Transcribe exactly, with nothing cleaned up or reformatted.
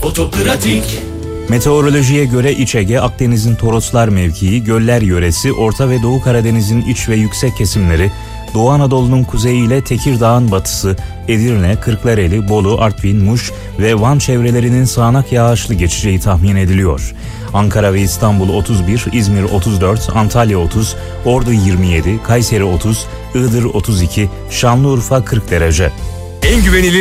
Otopratik. Meteorolojiye göre İç Ege, Akdeniz'in Toroslar mevkii, göller yöresi, Orta ve Doğu Karadeniz'in iç ve yüksek kesimleri, Doğu Anadolu'nun kuzeyi ile Tekirdağ'ın batısı, Edirne, Kırklareli, Bolu, Artvin, Muş ve Van çevrelerinin sağanak yağışlı geçeceği tahmin ediliyor. Ankara ve İstanbul otuz bir, İzmir otuz dört, Antalya otuz, Ordu yirmi yedi, Kayseri otuz, Iğdır otuz iki, Şanlıurfa kırk derece. En güvenilir